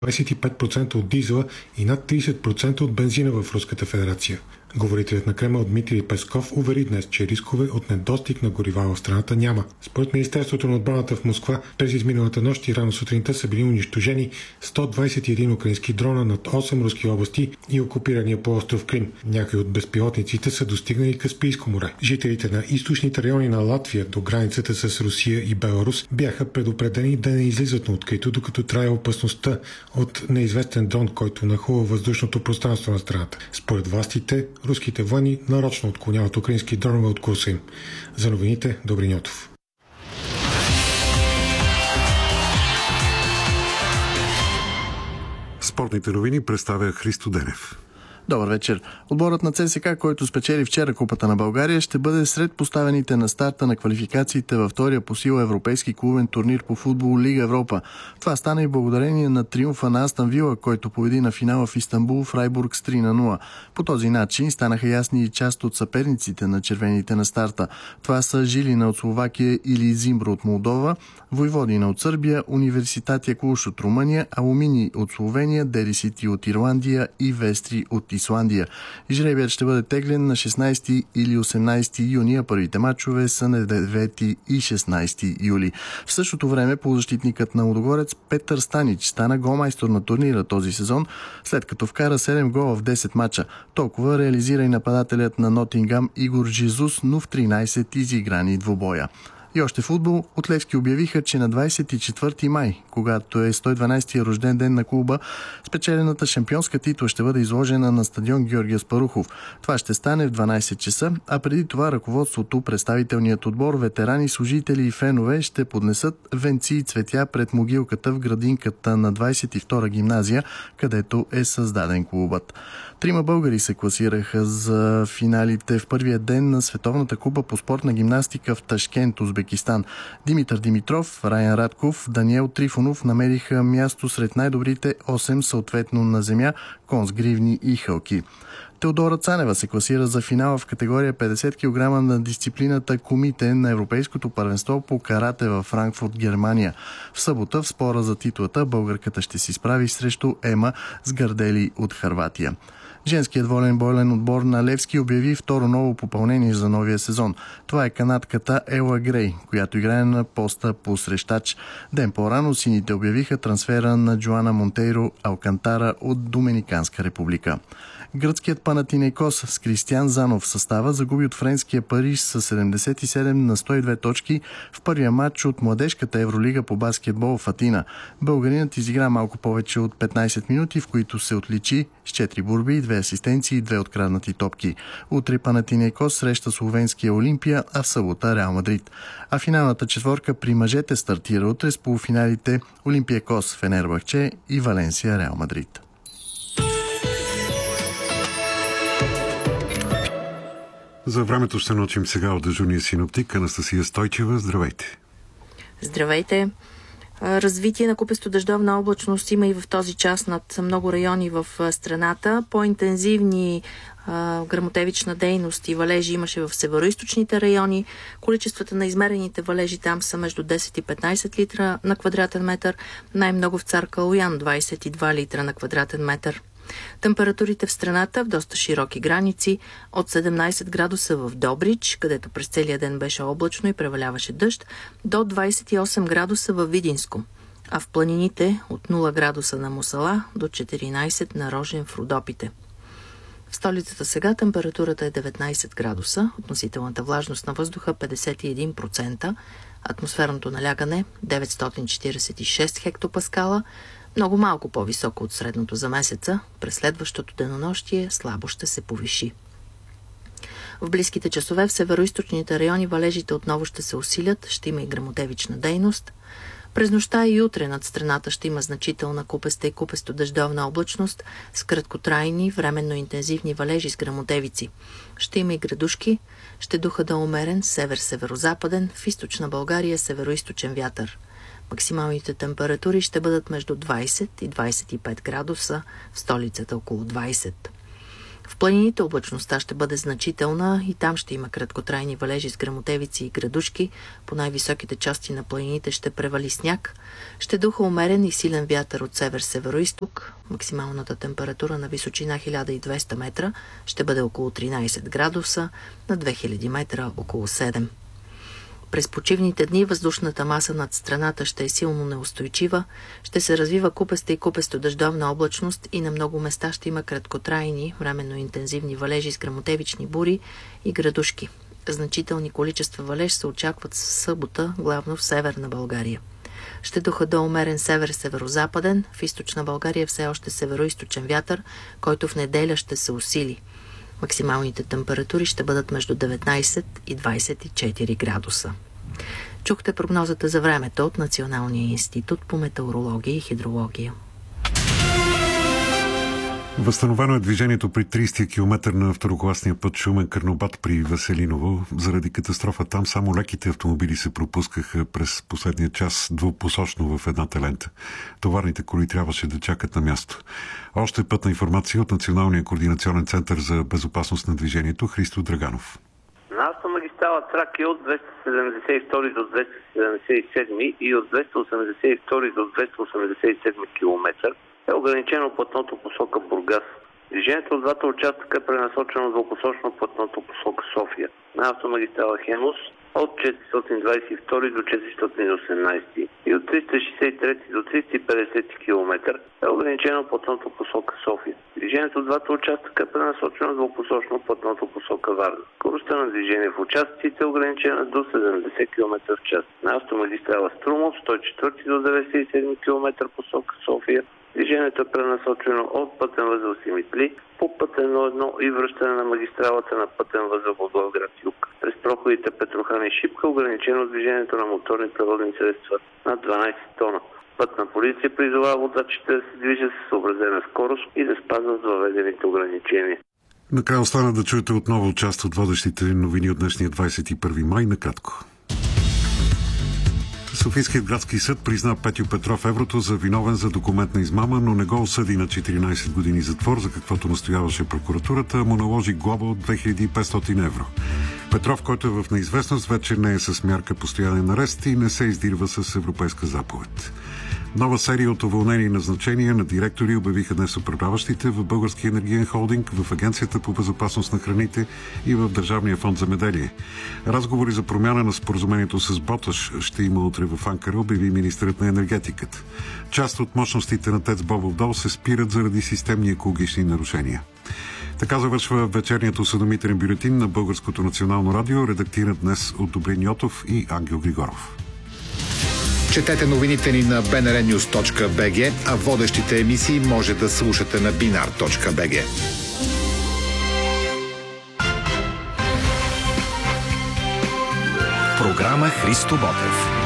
25% от дизела и над 30% от бензина в Руската федерация. Говорителят на Кремъл Дмитрий Песков увери днес, че рискове от недостиг на горива в страната няма. Според Министерството на отбраната в Москва, през изминалата нощ и рано сутринта са били унищожени 121 украински дрона над 8 руски области и окупирания полуостров Крим. Някои от безпилотниците са достигнали Каспийско море. Жителите на източните райони на Латвия до границата с Русия и Беларус бяха предупредени да не излизат на открито, докато трае опасността от неизвестен дрон, който нахлува въздушното пространство на страната. Според властите, руските военни нарочно отклоняват украински дронове от курса им. За новините, Добри Ньотов. Спортните новини представя Христо Денев. Добър вечер. Отборът на ЦСКА, който спечели вчера Купата на България, ще бъде сред поставените на старта на квалификациите във втория по сила европейски клубен турнир по футбол Лига Европа. Това стана и благодарение на триумфа на Астън Вила, който победи на финала в Истанбул Фрайбург с 3-0. По този начин станаха ясни и част от съперниците на червените на старта. Това са Жилина от Словакия или Зимбро от Молдова, Войводина от Сърбия, Университатия Клуш от Румъния, Алумини от Словения, Дери Сити от Ирландия и Вестри от Исландия. Жребият ще бъде теглен на 16 или 18 юни, а първите матчове са на 9 и 16 юли. В същото време полузащитникът на Лудогорец Петър Станич стана голмайстор на турнира този сезон, след като вкара 7 гола в 10 мача. Толкова реализира и нападателят на Нотингам Игор Жизус, но в 13 изиграни двубоя. И още футбол. От Левски обявиха, че на 24 май, когато е 112-я рожден ден на клуба, спечелената шампионска титла ще бъде изложена на стадион Георги Аспарухов. Това ще стане в 12 часа, а преди това ръководството, представителният отбор, ветерани, служители и фенове ще поднесат венци и цветя пред могилката в градинката на 22-а гимназия, където е създаден клубът. Трима българи се класираха за финалите в първия ден на Световната купа по спортна гимнастика в Ташкент, Узбекистан. Димитър Димитров, Райан Радков, Даниел Трифонов намериха място сред най-добрите 8, съответно на земя, кон с гривни и хълки. Теодора Цанева се класира за финала в категория 50 кг на дисциплината комите на Европейското първенство по карате във Франкфурт, Германия. В събота в спора за титлата българката ще се изправи срещу Ема Сгардели от Хърватия. Женският волейболен отбор на Левски обяви второ ново попълнение за новия сезон. Това е канадката Ела Грей, която играе на поста посрещач. Ден по-рано сините обявиха трансфера на Джоана Монтейро Алкантара от Доминиканска република. Гръцкият Панатинейкос с Кристиан Занов в състава загуби от френския Париж с 77 на 102 точки в първия матч от младежката Евролига по баскетбол в Атина. Българинът изигра малко повече от 15 минути, в които се отличи с 4 борби, 2 асистенции и 2 откраднати топки. Утре Панатинейкос среща словенския Олимпия, а в събота Реал Мадрид. А финалната четворка при мъжете стартира утре с полуфиналите Олимпиакос Фенербахче и Валенсия Реал Мадрид. За времето ще научим сега от дежурния синоптик Анастасия Стойчева. Здравейте! Здравейте! Развитие на купесто-дъждовна облачност има и в този час над много райони в страната. По-интензивни гръмотевична дейност и валежи имаше в североизточните райони. Количествата на измерените валежи там са между 10 и 15 литра на квадратен метър. Най-много в Цар Калоян 22 литра на квадратен метър. Температурите в страната в доста широки граници. От 17 градуса в Добрич, където през целия ден беше облачно и преваляваше дъжд, до 28 градуса в Видинско. А в планините от 0 градуса на Мусала до 14 на Рожен в Родопите. В столицата сега температурата е 19 градуса, относителната влажност на въздуха 51%, атмосферното налягане 946 хектопаскала, много малко по-високо от средното за месеца. През следващото денонощие слабо ще се повиши. В близките часове в североизточните райони валежите отново ще се усилят, ще има и гръмотевична дейност. През нощта и утре над страната ще има значителна купеста и купесто-дъждовна облачност с краткотрайни, временно интензивни валежи с гръмотевици. Ще има и градушки, ще духа да умерен север-северозападен, в източна България североизточен вятър. Максималните температури ще бъдат между 20 и 25 градуса, в столицата около 20. В планините облачността ще бъде значителна и там ще има краткотрайни валежи с гръмотевици и градушки. По най-високите части на планините ще превали сняг. Ще духа умерен и силен вятър от север-североизток. Максималната температура на височина 1200 метра ще бъде около 13 градуса, на 2000 метра около 7. През почивните дни въздушната маса над страната ще е силно неустойчива, ще се развива купеста и купесто-дъждовна облачност и на много места ще има краткотрайни, временно интензивни валежи с гръмотевични бури и градушки. Значителни количества валеж се очакват в събота, главно в северна България. Ще духа до умерен север-северозападен, в източна България все още североизточен вятър, който в неделя ще се усили. Максималните температури ще бъдат между 19 и 24 градуса. Чухте прогнозата за времето от Националния институт по метеорология и хидрология. Възстановено е движението при 30-я километър на второкласния път Шумен-Карнобат при Веселиново. Заради катастрофа там само леките автомобили се пропускаха през последния час двупосочно в едната лента. Товарните коли трябваше да чакат на място. Още пътна информация от Националния координационен център за безопасност на движението Христо Драганов. На автомагистрала Тракия от 272 до 277 и от 282 до 287 км е ограничено платното посока Бургас. Движението от двата участъка е пренасочено двупосочно платното посока София. На автомагистрала Хемус от 422 до 418 и от 363 до 350 км е ограничено платното посока София. Движението от двата участъка е пренасочено двупосочно платното посока Варна. Скоростта на движение в участъците е ограничена до 70 км в час. На автомагистрала Струмов 104 до 97 км посока София. Движението е пренасочено от пътен възел Симитли по пътен 1 и връщане на магистралата на пътен възел Благоевград-Юг. През проходите Петрохан и Шипка ограничено движението на моторни превозни средства над 12 тона. Пътна полиция призовава водачите да се движат с съобразена скорост и да спазват въведените ограничения. Накрая остана да чуете отново част от водещите новини от днешния 21 май накратко. Софийският градски съд призна Петю Петров Еврото за виновен за документна измама, но не го осъди на 14 години затвор, за каквото настояваше прокуратурата, му наложи глоба от 2500 евро. Петров, който е в неизвестност, вече не е с мярка постоянен арест и не се издирва с европейска заповед. Нова серия от уволнени назначения на директори обявиха днес управляващите в Българския енергиен холдинг, в Агенцията по безопасност на храните и в Държавния фонд земеделие. Разговори за промяна на споразумението с Боташ ще има утре в Анкара, обяви министърът на енергетиката. Част от мощностите на ТЕЦ Бобов дол се спират заради системни екологични нарушения. Така завършва вечерният осведомителен бюлетин на Българското национално радио, редактиран днес от Добрин Йотов и Ангел Григоров. Четете новините ни на bnrnews.bg, а водещите емисии може да слушате на binar.bg. Програма Христо Ботев.